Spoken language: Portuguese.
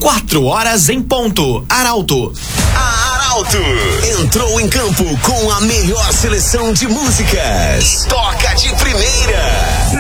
4h em ponto. Arauto. A Arauto entrou em campo com a melhor seleção de músicas. Toca de primeira.